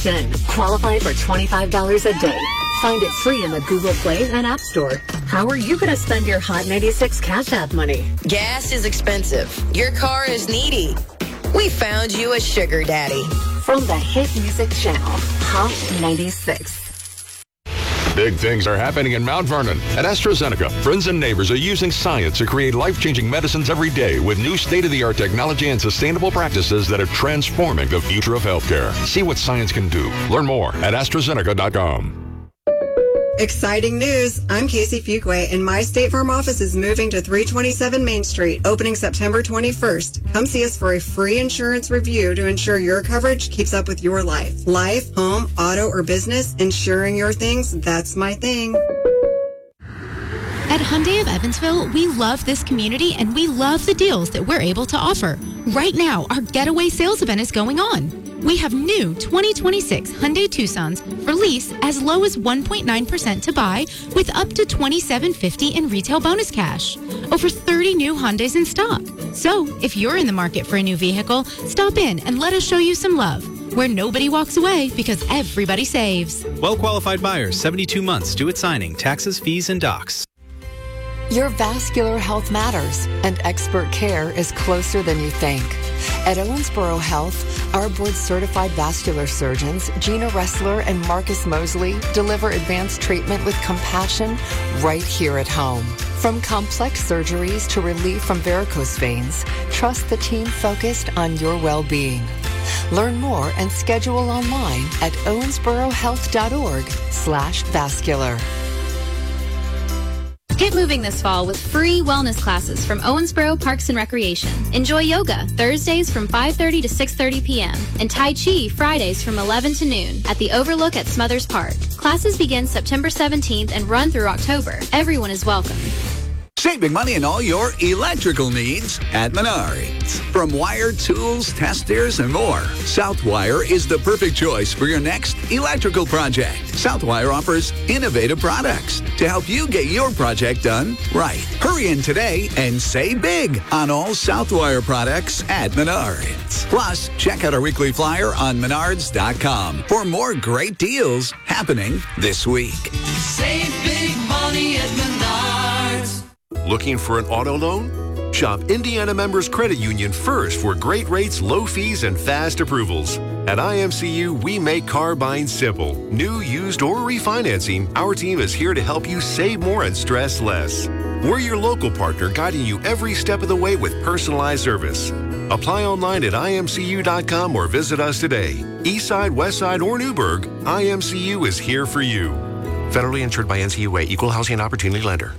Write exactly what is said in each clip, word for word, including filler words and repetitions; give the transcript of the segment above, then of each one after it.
Qualify for twenty-five dollars a day. Find it free in the Google Play and App Store. How are you going to spend your Hot ninety-six Cash App money? Gas is expensive. Your car is needy. We found you a sugar daddy. From the hit music channel, Hot ninety-six. Big things are happening in Mount Vernon. At AstraZeneca, friends and neighbors are using science to create life-changing medicines every day with new state-of-the-art technology and sustainable practices that are transforming the future of healthcare. See what science can do. Learn more at AstraZeneca dot com. Exciting news. I'm Casey Fuquay, and my State Farm office is moving to three twenty-seven Main Street, opening September twenty-first. Come see us for a free insurance review to ensure your coverage keeps up with your life. Life, home, auto, or business, insuring your things, that's my thing. At Hyundai of Evansville, we love this community and we love the deals that we're able to offer. Right now, our getaway sales event is going on. We have new twenty twenty-six Hyundai Tucsons for lease as low as one point nine percent to buy with up to twenty-seven fifty in retail bonus cash. Over thirty new Hyundais in stock. So, if you're in the market for a new vehicle, stop in and let us show you some love, where nobody walks away because everybody saves. Well-qualified buyers, seventy-two months due at signing, taxes, fees, and docs. Your vascular health matters, and expert care is closer than you think. At Owensboro Health, our board-certified vascular surgeons, Gina Ressler and Marcus Mosley, deliver advanced treatment with compassion right here at home. From complex surgeries to relief from varicose veins, trust the team focused on your well-being. Learn more and schedule online at owensborohealth.org slash vascular. Get moving this fall with free wellness classes from Owensboro Parks and Recreation. Enjoy yoga Thursdays from five thirty to six thirty p.m. and Tai Chi Fridays from eleven to noon at the Overlook at Smothers Park. Classes begin September seventeenth and run through October. Everyone is welcome. Saving money on all your electrical needs at Menards. From wire, tools, testers, and more, Southwire is the perfect choice for your next electrical project. Southwire offers innovative products to help you get your project done right. Hurry in today and save big on all Southwire products at Menards. Plus, check out our weekly flyer on menards dot com for more great deals happening this week. Save big money at Menards. Looking for an auto loan? Shop Indiana Members Credit Union first for great rates, low fees, and fast approvals. At I M C U, we make car buying simple. New, used, or refinancing, our team is here to help you save more and stress less. We're your local partner, guiding you every step of the way with personalized service. Apply online at I M C U dot com or visit us today. Eastside, Westside, or Newburgh, I M C U is here for you. Federally insured by N C U A, Equal Housing Opportunity Lender.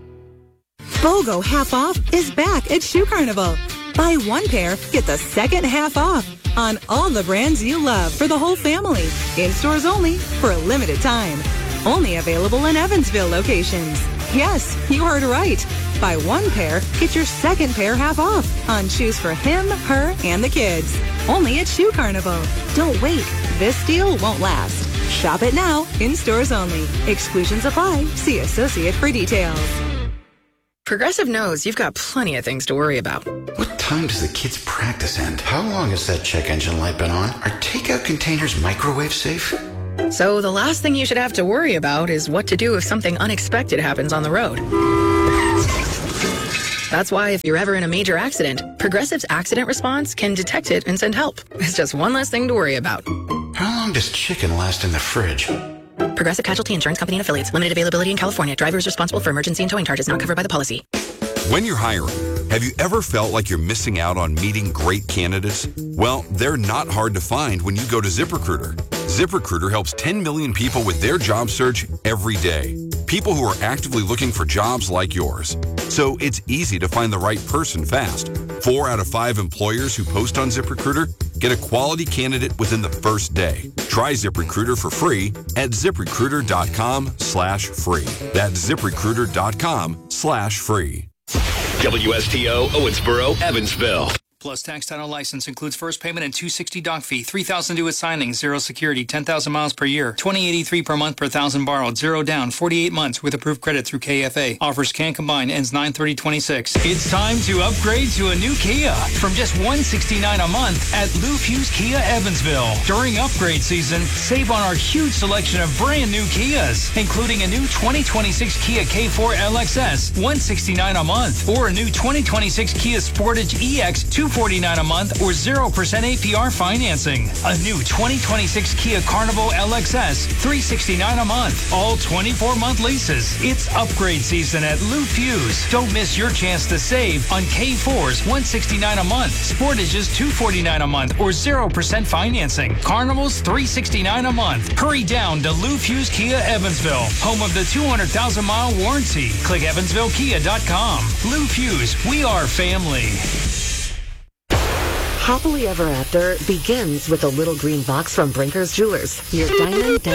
BOGO half off is back at Shoe Carnival. Buy one pair, get the second half off on all the brands you love for the whole family. In stores only for a limited time. Only available in Evansville locations. Yes, you heard right. Buy one pair, get your second pair half off on shoes for him, her, and the kids. Only at Shoe Carnival. Don't wait. This deal won't last. Shop it now, in stores only. Exclusions apply. See associate for details. Progressive knows you've got plenty of things to worry about. What time does the kids' practice end? How long has that check engine light been on? Are takeout containers microwave safe? So the last thing you should have to worry about is what to do if something unexpected happens on the road. That's why if you're ever in a major accident, Progressive's accident response can detect it and send help. It's just one less thing to worry about. How long does chicken last in the fridge? Progressive Casualty Insurance Company and Affiliates. Limited availability in California. Driver is responsible for emergency and towing charges not covered by the policy. When you're hiring, have you ever felt like you're missing out on meeting great candidates? Well, they're not hard to find when you go to ZipRecruiter. ZipRecruiter helps ten million people with their job search every day. People who are actively looking for jobs like yours. So it's easy to find the right person fast. Four out of five employers who post on ZipRecruiter get a quality candidate within the first day. Try ZipRecruiter for free at ZipRecruiter.com slash free. That's ZipRecruiter.com slash free. W S T O Owensboro, Evansville. Plus tax title license includes first payment and two sixty doc fee, three thousand due at signing, zero security, ten thousand miles per year, twenty eighty-three per month per thousand borrowed, zero down, forty-eight months with approved credit through K F A. Offers can combine, ends nine thirty twenty-six. It's time to upgrade to a new Kia from just one hundred sixty-nine dollars a month at Lou Fuse Kia Evansville. During upgrade season, save on our huge selection of brand new Kias, including a new twenty twenty-six Kia K four L X S, one hundred sixty-nine dollars a month, or a new twenty twenty-six Kia Sportage E X, two hundred forty-nine dollars a month, or zero percent A P R financing. A new twenty twenty-six Kia Carnival L X S, three hundred sixty-nine dollars a month, all twenty-four month leases. It's upgrade season at Lou Fuse. Don't miss your chance to save on K fours, one hundred sixty-nine dollars a month, Sportages, two hundred forty-nine dollars a month, or zero percent financing. Carnivals, three hundred sixty-nine dollars a month. Hurry down to Lou Fuse Kia Evansville, home of the two hundred thousand mile warranty. Click evansville kia dot com. Lou Fuse, we are family. Happily Ever After begins with a little green box from Brinker's Jewelers. Your diamond